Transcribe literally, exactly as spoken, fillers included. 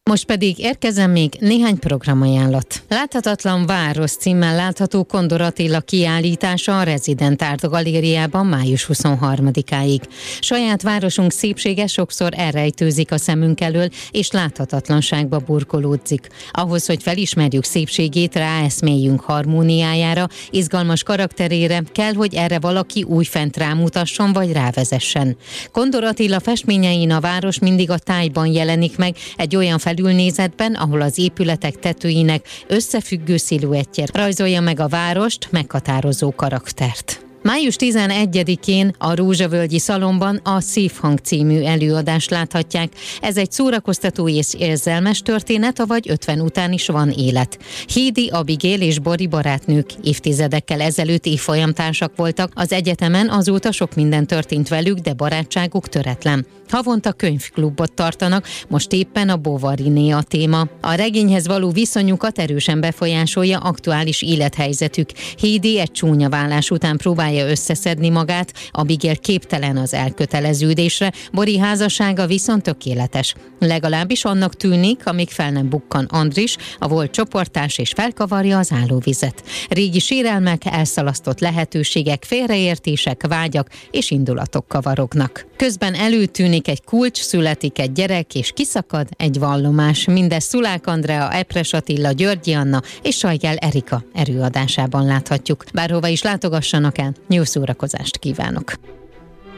Most pedig érkezem még néhány programajánlat. Láthatatlan város címmel látható Kondor Attila kiállítása a Resident Art Galériában május huszonharmadikáig. Saját városunk szépsége sokszor elrejtőzik a szemünk elől, és láthatatlanságba burkolódzik. Ahhoz, hogy felismerjük szépségét, ráeszméljünk harmóniájára, izgalmas karakterére, kell, hogy erre valaki újfent rámutasson vagy rávezessen. Kondor Attila festményein a város mindig a tájban jelenik meg, egy olyan felülnézetben, ahol az épületek tetőinek összefüggő sziluettje rajzolja meg a várost, meghatározó karaktert. május tizenegyedikén a Rózsavölgyi Szalonban a Szívhang című előadást láthatják. Ez egy szórakoztató és érzelmes történet, avagy ötven után is van élet. Hédi, Abigail és Bori barátnők évtizedekkel ezelőtt évfolyamtársak voltak az egyetemen, azóta sok minden történt velük, de barátságuk töretlen. Havonta könyvklubot tartanak, most éppen a Bovariné a téma. A regényhez való viszonyukat erősen befolyásolja aktuális élethelyzetük. Hédi egy csúnya vállás után próbálja összeszedni magát, Abigail képtelen az elköteleződésre, Bori házassága viszont tökéletes. Legalábbis annak tűnik, amíg fel nem bukkan Andris, a volt csoporttárs, és felkavarja az állóvizet. Régi sérelmek, elszalasztott lehetőségek, félreértések, vágyak és indulatok kavarognak. Közben előtűnik egy kulcs, születik egy gyerek, és kiszakad egy vallomás. Mindez Szulák Andrea, Epres Attila, Györgyi Anna és Sajgel Erika előadásában láthatjuk. Bárhova is látogassanak el, jó szórakozást kívánok!